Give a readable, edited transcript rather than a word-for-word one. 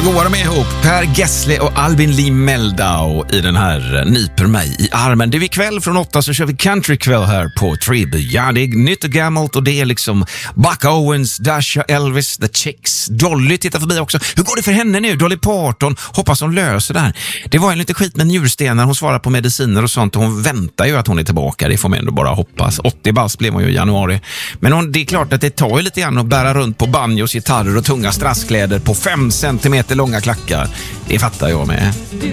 Vad goda de är ihop. Per Gessle och Albin Lee Meldau i den här Nyper mig i armen. Det är ikväll från 8 så kör vi countrykväll här på Treby. Ja, det är nytt och gammalt och det är liksom Buck Owens, Dasha, Elvis, The Chicks. Dolly tittar förbi också. Hur går det för henne nu? Dolly Parton. Hoppas hon löser det här. Det var en lite skit med njurstenar. Hon svarar på mediciner och sånt och hon väntar ju att hon är tillbaka. Det får man ändå bara hoppas. 80 bast blev hon ju i januari. Men det är klart att det tar ju lite grann att bära runt på banjos, gitarrer och tunga strasskläder på 5 centimeter långa klackar. Det fattar jag med.